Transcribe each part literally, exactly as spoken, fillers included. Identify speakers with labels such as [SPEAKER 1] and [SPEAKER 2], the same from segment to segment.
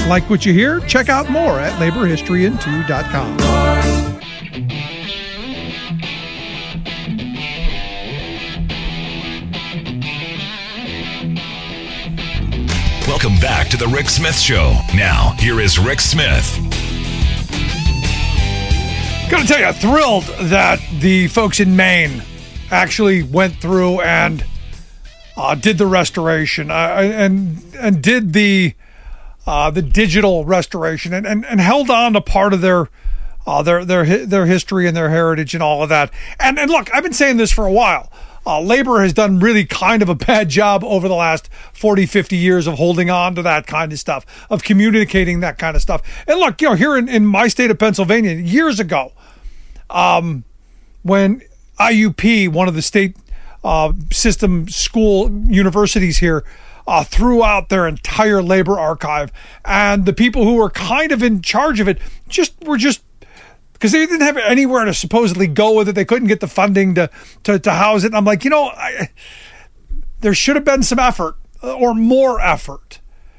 [SPEAKER 1] Like what you hear? Check out more at labor history in two dot com.
[SPEAKER 2] Welcome back to the Rick Smith Show. Now, here is Rick Smith.
[SPEAKER 1] Gotta tell you, thrilled that the folks in Maine actually went through and uh, did the restoration uh, and and did the uh, the digital restoration and, and, and held on to part of their uh, their their their history and their heritage and all of that. And and look, I've been saying this for a while. Uh, labor has done really kind of a bad job over the last forty, fifty years of holding on to that kind of stuff, of communicating that kind of stuff. And look, you know, here in, in my state of Pennsylvania, years ago, um, when I U P, one of the state uh, system school universities here, uh, threw out their entire labor archive, and the people who were kind of in charge of it just were just, because they didn't have anywhere to supposedly go with it. They couldn't get the funding to, to, to house it. And I'm like, you know, I, there should have been some effort or more effort.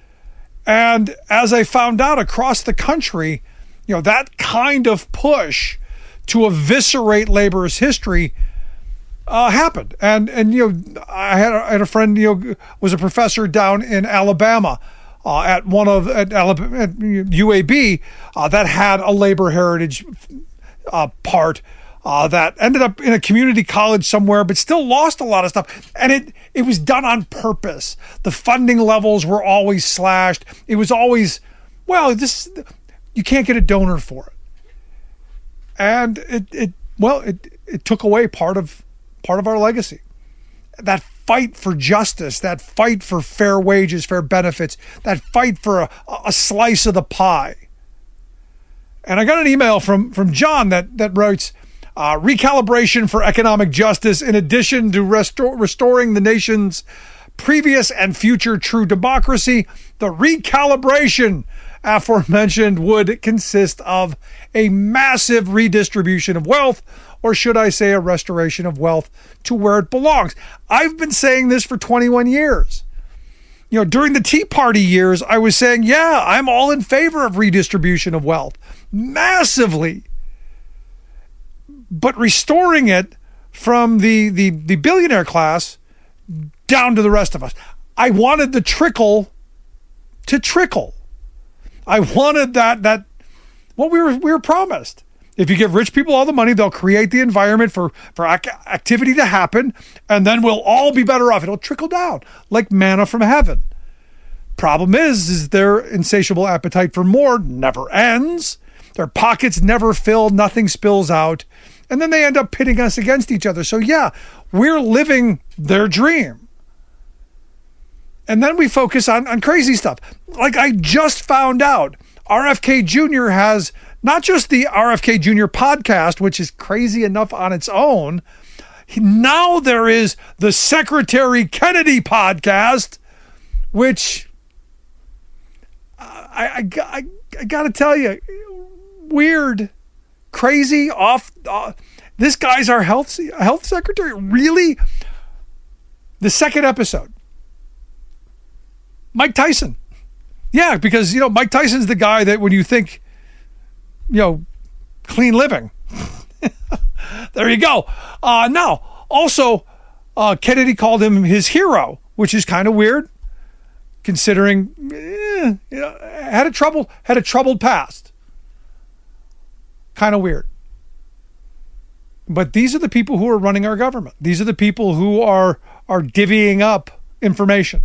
[SPEAKER 1] And as I found out across the country, you know, that kind of push to eviscerate labor's history uh, happened. And, and, you know, I had a, I had a friend, you know, was a professor down in Alabama, Uh, at one of at, Alabama, at U A B uh, that had a labor heritage uh, part uh, that ended up in a community college somewhere, but still lost a lot of stuff. And it it was done on purpose. The funding levels were always slashed. It was always, well, this you can't get a donor for it. And it it well it it took away part of part of our legacy. That fight for justice, that fight for fair wages, fair benefits, that fight for a, a slice of the pie. And I got an email from, from John that, that writes, uh, recalibration for economic justice in addition to restor- restoring the nation's previous and future true democracy. The recalibration aforementioned would consist of a massive redistribution of wealth, or should I say a restoration of wealth to where it belongs. I've been saying this for twenty-one years. You know, during the Tea Party years, I was saying, yeah, I'm all in favor of redistribution of wealth, massively. But restoring it from the, the, the billionaire class down to the rest of us. I wanted the trickle to trickle. I wanted that, that what we were, we were promised. If you give rich people all the money, they'll create the environment for, for ac- activity to happen, and then we'll all be better off. It'll trickle down like manna from heaven. Problem is, is their insatiable appetite for more never ends. Their pockets never fill, nothing spills out, and then they end up pitting us against each other. So yeah, we're living their dream. And then we focus on, on crazy stuff. Like I just found out, R F K Junior has not just the R F K Junior podcast, which is crazy enough on its own. Now there is the Secretary Kennedy podcast, which I, I, I, I got to tell you, weird, crazy, off. Uh, this guy's our health health secretary. Really? The second episode. Mike Tyson. Yeah, because, you know, Mike Tyson's the guy that when you think, you know, clean living. There you go. Uh, now, also, uh, Kennedy called him his hero, which is kind of weird, considering, eh, you know, had a trouble, had a troubled past. Kind of weird. But these are the people who are running our government. These are the people who are are divvying up information.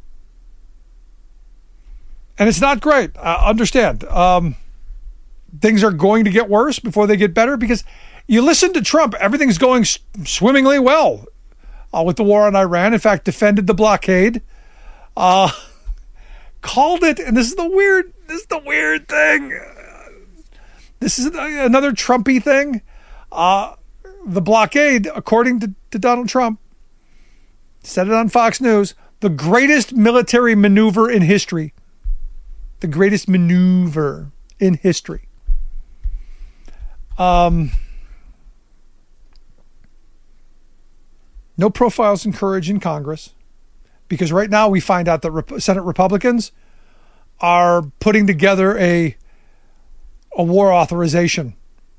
[SPEAKER 1] And it's not great. Uh, understand. Um, things are going to get worse before they get better, because you listen to Trump, everything's going s- swimmingly well uh, with the war on Iran. In fact, defended the blockade, uh, called it, and this is the weird, this is the weird thing. This is another Trumpy thing. Uh, the blockade, according to, to Donald Trump, said it on Fox News, the greatest military maneuver in history. The greatest maneuver in history. Um, no profiles in courage in Congress, because right now we find out that Rep- Senate Republicans are putting together a a war authorization.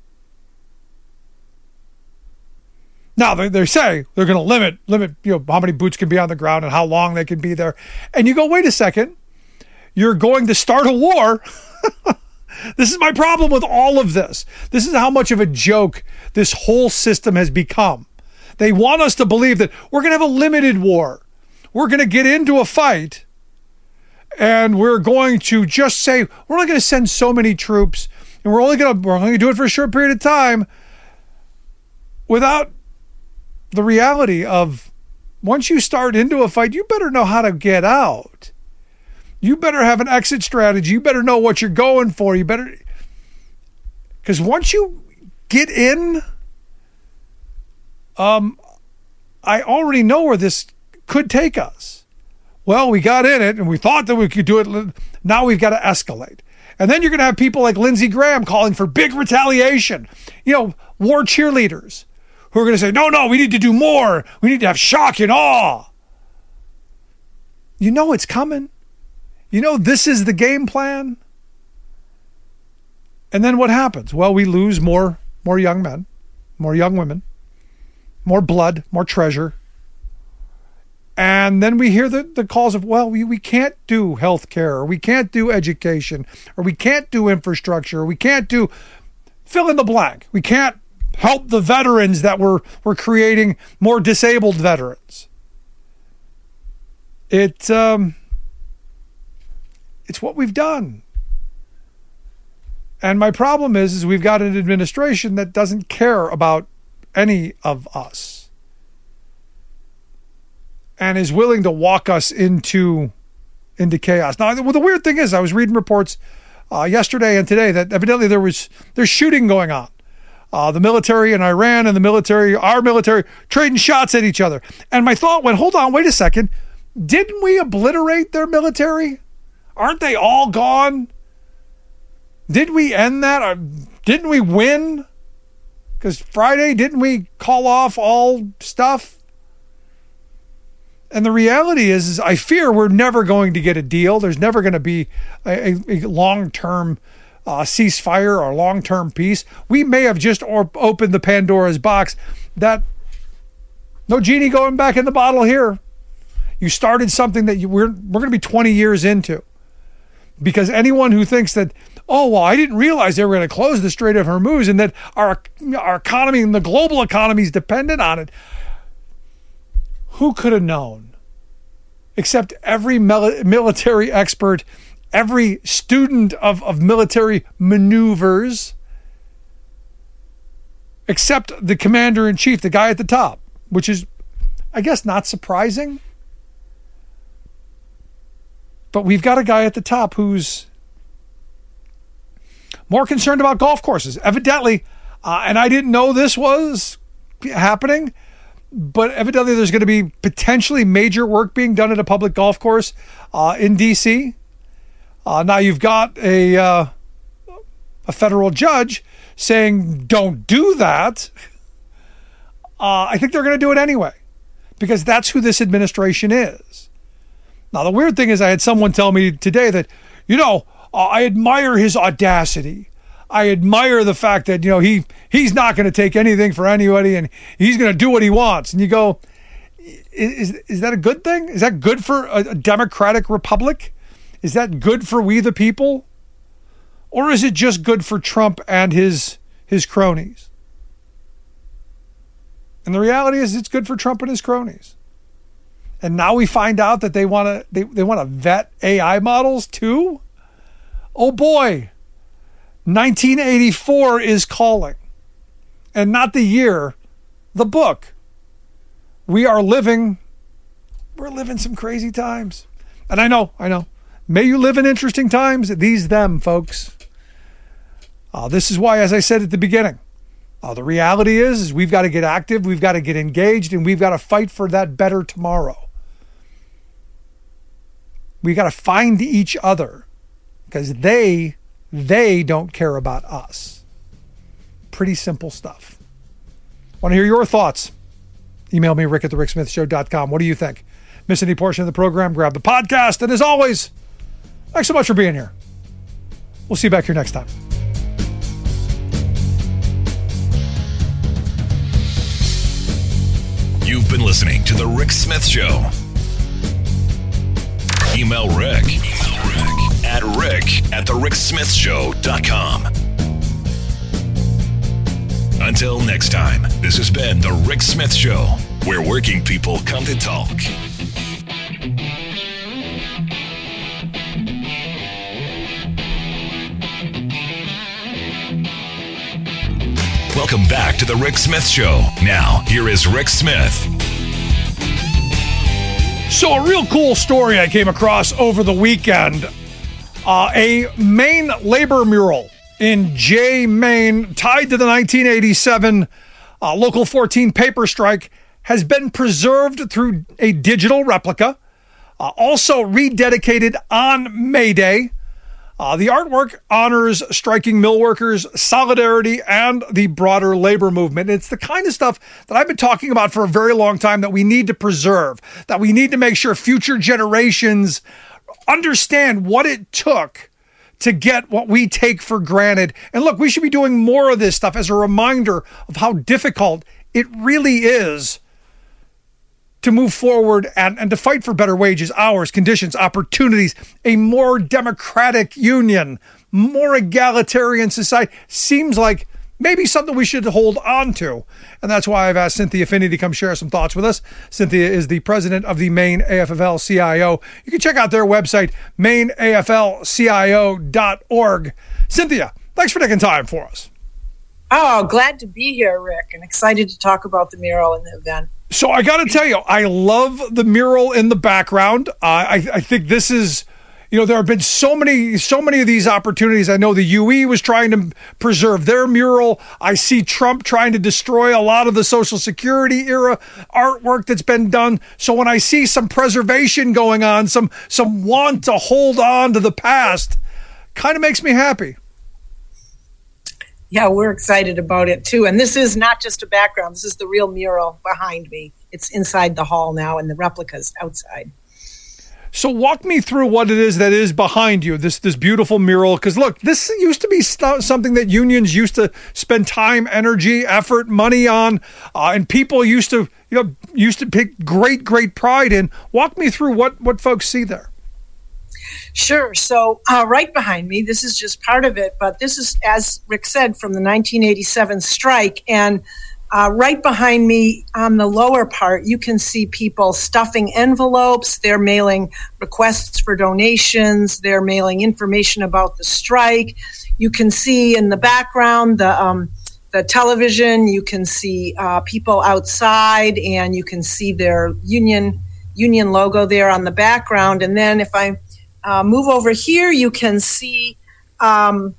[SPEAKER 1] Now they, they say they're going to limit limit you know how many boots can be on the ground and how long they can be there. And you go, wait a second, you're going to start a war. This is my problem with all of this. This is how much of a joke this whole system has become. They want us to believe that we're going to have a limited war. We're going to get into a fight and we're going to just say, we're only going to send so many troops and we're only going to, we're only going to do it for a short period of time, without the reality of, once you start into a fight, you better know how to get out. You better have an exit strategy. You better know what you're going for. You better, because once you get in, um, I already know where this could take us. Well, we got in it and we thought that we could do it. Now we've got to escalate. And then you're going to have people like Lindsey Graham calling for big retaliation. You know, war cheerleaders who are going to say, no, no, we need to do more. We need to have shock and awe. You know it's coming. You know this is the game plan. And then what happens? Well, we lose more, more young men, more young women, more blood, more treasure. And then we hear the, the calls of, well, we, we can't do health care, or we can't do education, or we can't do infrastructure, or we can't do fill in the blank. We can't help the veterans that we're, we're creating more disabled veterans. It, um, it's what we've done. And my problem is, is we've got an administration that doesn't care about any of us and is willing to walk us into, into chaos. Now, well, the weird thing is, I was reading reports uh, yesterday and today that evidently there was there's shooting going on. Uh, the military in Iran and the military, our military, trading shots at each other. And my thought went, hold on, wait a second. Didn't we obliterate their military? Aren't they all gone? Did we end that? Or didn't we win? Because Friday, didn't we call off all stuff? And the reality is, is I fear we're never going to get a deal. There's never going to be a, a long-term uh, ceasefire or long-term peace. We may have just or- opened the Pandora's box. That no genie going back in the bottle here. You started something that you, we're we're going to be twenty years into. Because anyone who thinks that, oh, well, I didn't realize they were going to close the Strait of Hormuz and that our our economy and the global economy is dependent on it. Who could have known? Except every mil- military expert, every student of, of military maneuvers, except the commander-in-chief, the guy at the top, which is, I guess, not surprising. But we've got a guy at the top who's more concerned about golf courses. Evidently, uh, and I didn't know this was happening, but evidently there's going to be potentially major work being done at a public golf course uh, in D C. Uh, now you've got a, uh, a federal judge saying, don't do that. Uh, I think they're going to do it anyway, because that's who this administration is. Now, the weird thing is I had someone tell me today that, you know, uh, I admire his audacity. I admire the fact that, you know, he he's not going to take anything for anybody and he's going to do what he wants. And you go, is, is that a good thing? Is that good for a, a democratic republic? Is that good for we the people? Or is it just good for Trump and his his cronies? And the reality is it's good for Trump and his cronies. And now we find out that they want to they, they want to vet A I models too? Oh boy. nineteen eighty-four is calling. And not the year, the book. We are living we're living some crazy times. And I know, I know. May you live in interesting times. These them, folks. Uh, this is why, as I said at the beginning, uh, the reality is, is we've got to get active, we've got to get engaged, and we've got to fight for that better tomorrow. We got to find each other because they, they don't care about us. Pretty simple stuff. Want to hear your thoughts? Email me, rick at the rick smith show dot com. What do you think? Miss any portion of the program? Grab the podcast. And as always, Thanks so much for being here. We'll see you back here next time.
[SPEAKER 2] You've been listening to The Rick Smith Show. Email Rick, Email Rick at rick at the rick smith show dot com. Until next time, this has been The Rick Smith Show, where working people come to talk. Welcome back to The Rick Smith Show. Now, here is Rick Smith.
[SPEAKER 1] So a real cool story I came across over the weekend. Uh, a Maine labor mural in Jay, Maine, tied to the nineteen eighty-seven uh, Local fourteen paper strike, has been preserved through a digital replica, uh, also rededicated on May Day. Uh, the artwork honors striking mill workers, solidarity, and the broader labor movement. It's the kind of stuff that I've been talking about for a very long time that we need to preserve, that we need to make sure future generations understand what it took to get what we take for granted. And look, we should be doing more of this stuff as a reminder of how difficult it really is to move forward and, and to fight for better wages, hours, conditions, opportunities, a more democratic union, more egalitarian society. Seems like maybe something we should hold on to. And that's why I've asked Cynthia Finney to come share some thoughts with us. Cynthia is the president of the Maine A F L L C I O. You can check out their website, maine A F L C I O dot org. Cynthia, thanks for taking time for us.
[SPEAKER 3] Oh, glad to be here, Rick, and excited to talk about the mural and the event.
[SPEAKER 1] So I got to tell you, I love the mural in the background. Uh, I, I think this is, you know, there have been so many, so many of these opportunities. I know the U E was trying to preserve their mural. I see Trump trying to destroy a lot of the Social Security era artwork that's been done. So when I see some preservation going on, some some want to hold on to the past, kind of makes me happy.
[SPEAKER 3] Yeah, we're excited about it too. And this is not just a background. This is the real mural behind me. It's inside the hall now and the replica's outside.
[SPEAKER 1] So walk me through what it is that is behind you, this this beautiful mural. Because look, this used to be st- something that unions used to spend time, energy, effort, money on, uh, and people used to, you know, used to take great, great pride in. Walk me through what, what folks see there.
[SPEAKER 3] Sure. So uh, right behind me, this is just part of it, but this is, as Rick said, from the nineteen eighty-seven strike. And uh, right behind me on the lower part, you can see people stuffing envelopes. They're mailing requests for donations. They're mailing information about the strike. You can see in the background the um, the television. You can see uh, people outside, and you can see their union union logo there on the background. And then if I Uh, move over here, you can see um,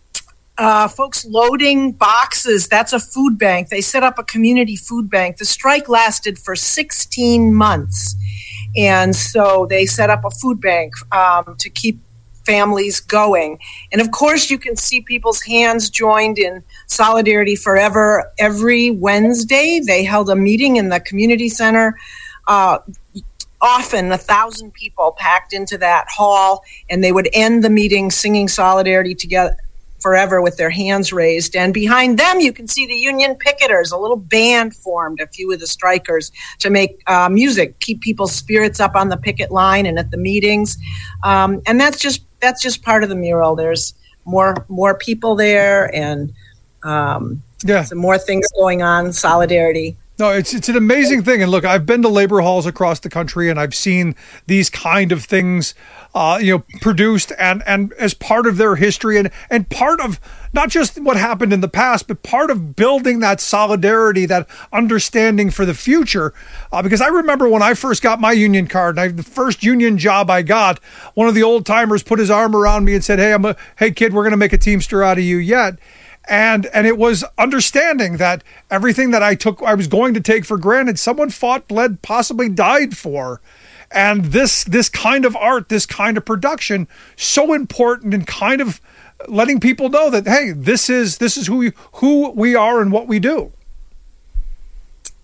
[SPEAKER 3] uh, folks loading boxes. That's a food bank. They set up a community food bank. The strike lasted for sixteen months. And so they set up a food bank um, to keep families going. And of course, you can see people's hands joined in Solidarity Forever every Wednesday. They held a meeting in the community center. Uh, Often a thousand people packed into that hall, and they would end the meeting singing Solidarity Together Forever with their hands raised. And behind them, you can see the union picketers. A little band formed, a few of the strikers, to make uh, music, keep people's spirits up on the picket line and at the meetings. Um, and that's just that's just part of the mural. There's more more people there, and um, yeah, some more things going on. Solidarity.
[SPEAKER 1] No, it's it's an amazing thing. And look, I've been to labor halls across the country, and I've seen these kind of things, uh, you know, produced and, and as part of their history and, and part of not just what happened in the past, but part of building that solidarity, that understanding for the future. Uh, because I remember when I first got my union card, and I, the first union job I got, one of the old timers put his arm around me and said, "Hey, I'm a hey kid, we're going to make a Teamster out of you yet." And and it was understanding that everything that I took, I was going to take for granted, someone fought, bled, possibly died for. And this this kind of art, this kind of production, so important in kind of letting people know that, hey, this is this is who we, who we are and what we do.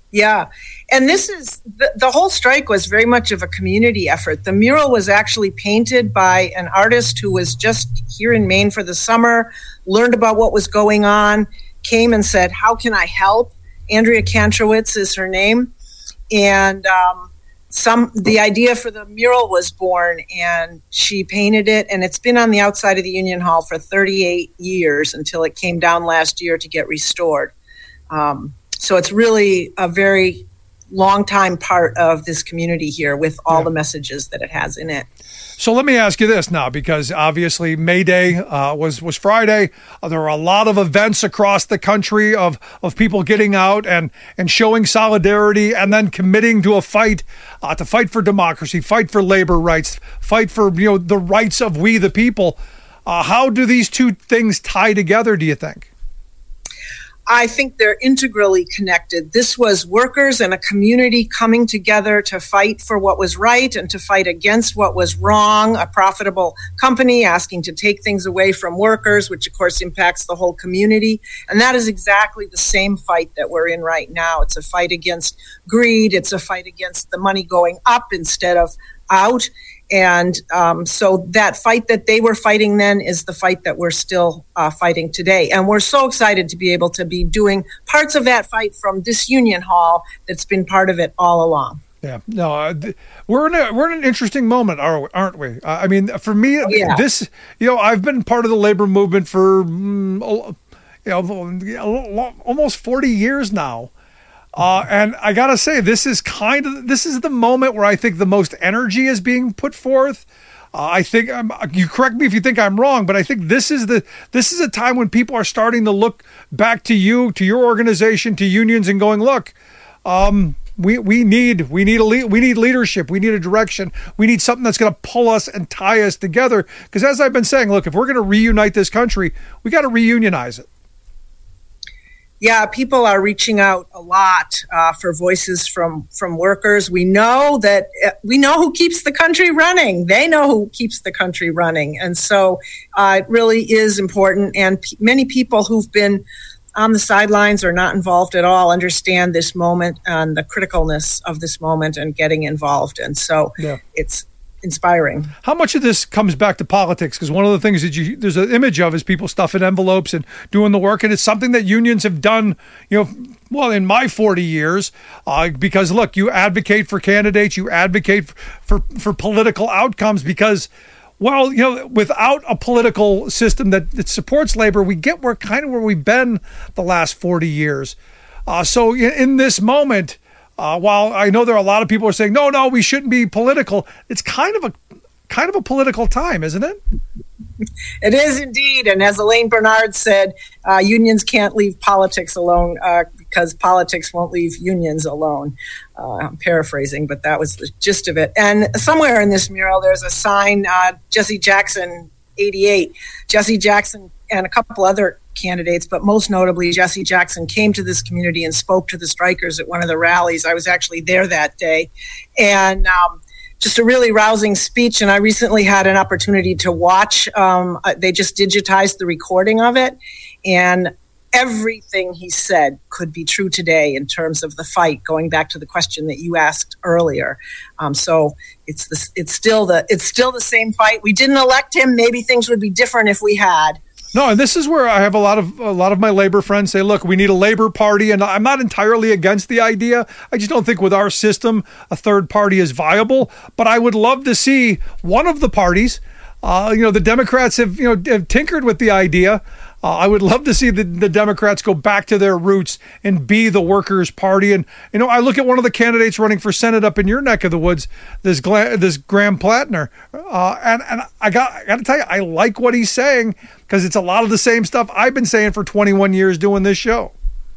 [SPEAKER 3] Yeah. And this is the, the whole strike was very much of a community effort. The mural was actually painted by an artist who was just here in Maine for the summer, learned about what was going on, came and said, how can I help? Andrea Kantrowitz is her name. And um, some the idea for the mural was born, and she painted it. And it's been on the outside of the Union Hall for thirty-eight years until it came down last year to get restored. Um, so it's really a very long time part of this community here with all yeah. the messages that it has in it.
[SPEAKER 1] So let me ask you this now, because obviously May Day uh, was was Friday. Uh, there were a lot of events across the country of of people getting out and and showing solidarity, and then committing to a fight uh, to fight for democracy, fight for labor rights, fight for you know the rights of we the people. Uh, how do these two things tie together, do you think?
[SPEAKER 3] I think they're integrally connected. This was workers and a community coming together to fight for what was right and to fight against what was wrong, a profitable company asking to take things away from workers, which of course impacts the whole community. And that is exactly the same fight that we're in right now. It's a fight against greed. It's a fight against the money going up instead of out. And um, so that fight that they were fighting then is the fight that we're still uh, fighting today. And we're so excited to be able to be doing parts of that fight from this Union Hall that's been part of it all along.
[SPEAKER 1] Yeah, no, uh, th- we're in a we're in an interesting moment, aren't we? Uh, I mean, for me, oh, yeah. this, you know, I've been part of the labor movement for, mm, you know, almost forty years now. Uh, and I gotta say, this is kind of this is the moment where I think the most energy is being put forth. Uh, I think um, you correct me if you think I'm wrong, but I think this is the this is a time when people are starting to look back to you, to your organization, to unions, and going, look, um, we we need we need a le- we need leadership, we need a direction, we need something that's going to pull us and tie us together. Because as I've been saying, look, if we're going to reunite this country, we got to reunionize it.
[SPEAKER 3] Yeah, people are reaching out a lot uh, for voices from, from workers. We know that uh, we know who keeps the country running. They know who keeps the country running. And so uh, it really is important. And p- many people who've been on the sidelines or not involved at all understand this moment and the criticalness of this moment and getting involved. And so yeah. it's inspiring.
[SPEAKER 1] How much of this comes back to politics? Because one of the things that you there's an image of is people stuffing envelopes and doing the work, and it's something that unions have done, you know, well, in my forty years, uh, because look, you advocate for candidates, you advocate for, for, for political outcomes because, well, you know, without a political system that, that supports labor, we get where kind of where we've been the last forty years. Uh, so in, in this moment, Uh, while I know there are a lot of people who are saying, no, no, we shouldn't be political, it's kind of a kind of a political time, isn't it?
[SPEAKER 3] It is indeed. And as Elaine Bernard said, uh, unions can't leave politics alone uh, because politics won't leave unions alone. Uh, I'm paraphrasing, but that was the gist of it. And somewhere in this mural, there's a sign, uh, Jesse Jackson, eighty-eight. Jesse Jackson and a couple other candidates, but most notably Jesse Jackson came to this community and spoke to the strikers at one of the rallies. I was actually there that day, and um, just a really rousing speech. And I recently had an opportunity to watch. Um, they just digitized the recording of it, and everything he said could be true today in terms of the fight. Going back to the question that you asked earlier, um, so it's the, it's still the it's still the same fight. We didn't elect him. Maybe things would be different if we had.
[SPEAKER 1] No, and this is where I have a lot of a lot of my labor friends say, look, we need a labor party, and I'm not entirely against the idea. I just don't think with our system a third party is viable. But I would love to see one of the parties. Uh, you know, the Democrats have you know have tinkered with the idea. Uh, I would love to see the, the Democrats go back to their roots and be the workers' party. And, you know, I look at one of the candidates running for Senate up in your neck of the woods, this Gla- this Graham Plattner. Uh, and and I got, I got to tell you, I like what he's saying because it's a lot of the same stuff I've been saying for twenty-one years doing this show.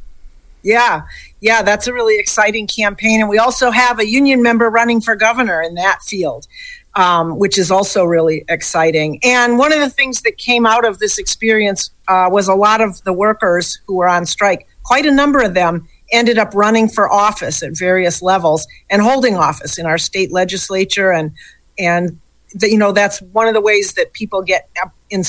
[SPEAKER 3] Yeah, yeah, that's a really exciting campaign. And we also have a union member running for governor in that field. Um, which is also really exciting. And one of the things that came out of this experience uh, was a lot of the workers who were on strike, quite a number of them ended up running for office at various levels and holding office in our state legislature. And, and the, you know, that's one of the ways that people get in,